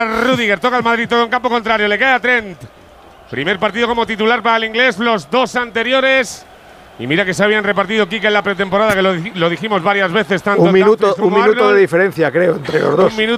Rüdiger, toca el Madrid todo en campo contrario, le queda a Trent. Primer partido como titular para el inglés, los dos anteriores. Y mira que se habían repartido Kike en la pretemporada, que lo dijimos varias veces. Tanto un minuto de diferencia, creo, entre los dos. Un minuto